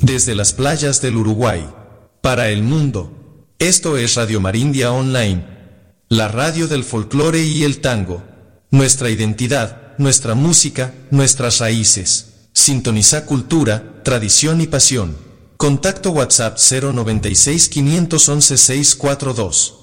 desde las playas del Uruguay, para el mundo. Esto es Radio Marindia Online, la radio del folclore y el tango. Nuestra identidad, nuestra música, nuestras raíces. Sintoniza cultura, tradición y pasión. Contacto WhatsApp 096 511 642.